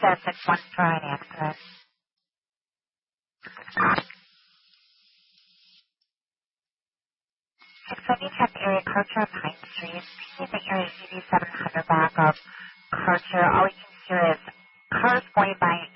661 for an accident. Extending check area Karcher on Pine Street. Speaking the area 8700 block of Karcher. All you can hear is cars going by